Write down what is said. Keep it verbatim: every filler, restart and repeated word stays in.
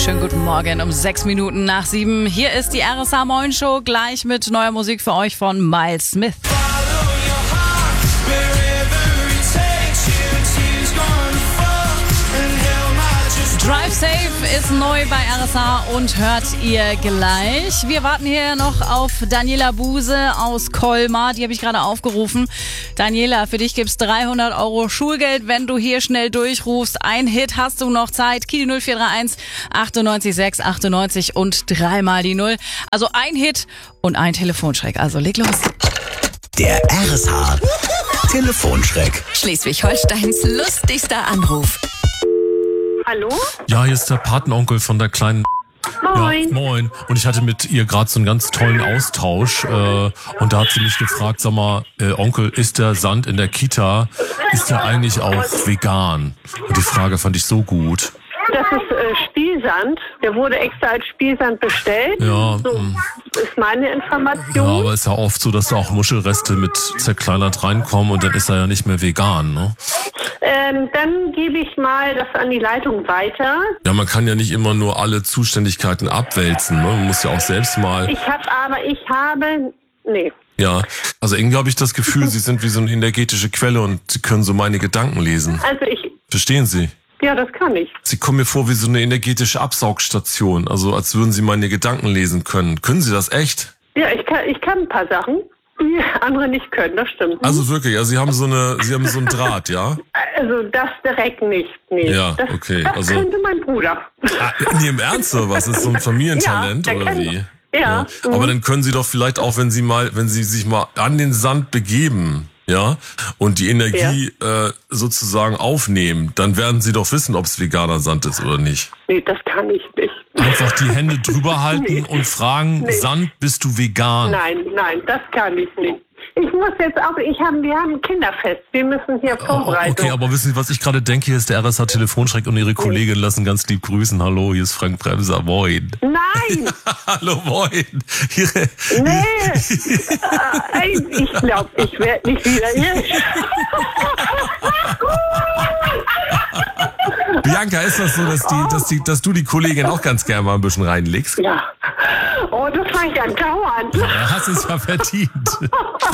Schönen guten Morgen um sechs Minuten nach sieben. Hier ist die R S H Moin Show, gleich mit neuer Musik für euch von Miles Smith. Drive Safe ist neu bei R S H und hört ihr gleich. Wir warten hier noch auf Daniela Buse aus Colmar, die habe ich gerade aufgerufen. Daniela, für dich gibt's dreihundert Euro Schulgeld, wenn du hier schnell durchrufst. Ein Hit hast du noch Zeit. Kili null vier drei eins achtundneunzig sechs achtundneunzig und dreimal die Null. Also ein Hit und ein Telefonschreck. Also leg los. Der R S H Telefonschreck. Schleswig-Holsteins lustigster Anruf. Hallo? Ja, hier ist der Patenonkel von der kleinen... Moin. Ja, moin. Und ich hatte mit ihr gerade so einen ganz tollen Austausch. Äh, und da hat sie mich gefragt, sag mal, äh, Onkel, ist der Sand in der Kita, ist der eigentlich auch vegan? Und die Frage fand ich so gut. Das ist äh, Spielsand. Der wurde extra als Spielsand bestellt. Ja, so mh. ist meine Information. Ja, aber es ist ja oft so, dass da auch Muschelreste mit zerkleinert reinkommen und dann ist er ja nicht mehr vegan, ne? Ähm, dann gebe ich mal das an die Leitung weiter. Ja, man kann ja nicht immer nur alle Zuständigkeiten abwälzen, ne? Man muss ja auch selbst mal... Ich habe aber, ich habe, nee. Ja, also irgendwie habe ich das Gefühl, Sie sind wie so eine energetische Quelle und Sie können so meine Gedanken lesen. Also ich, Verstehen Sie? ja, das kann ich. Sie kommen mir vor wie so eine energetische Absaugstation, also als würden Sie meine Gedanken lesen können. Können Sie das echt? Ja, ich kann, ich kann ein paar Sachen, die andere nicht können, das stimmt. Also wirklich, also Sie haben so eine, Sie haben so einen Draht, ja? Also das direkt nicht, nee. Ja, das, okay, Das also- könnte mein Bruder. Ah, nee, im Ernst oder was? Ist so ein Familientalent Ja, der oder kann- wie? Ja. Aber dann können Sie doch vielleicht auch, wenn Sie mal, wenn Sie sich mal an den Sand begeben, ja, und die Energie äh, sozusagen aufnehmen, dann werden Sie doch wissen, ob es veganer Sand ist oder nicht. Nee, das kann ich nicht. Einfach die Hände drüber halten Nee. und fragen, Nee. Sand, bist du vegan? Nein, nein, das kann ich nicht. Ich muss jetzt auch, ich hab, wir haben ein Kinderfest. Wir müssen hier Oh, vorbereiten. okay, aber wissen Sie, was ich gerade denke? Hier ist der R S H Telefonschreck und Ihre Kollegin lassen ganz lieb grüßen. Hallo, hier ist Frank Bremser. Moin. Nein! Hallo, moin. Ihre, Nee! Äh, ich glaube, ich werde nicht wieder hier. Bianca, ist das so, dass, die, dass, die, dass du die Kollegin auch ganz gerne mal ein bisschen reinlegst? Ja. Oh, das fange ich an dauernd. Ja, hast es ja verdient.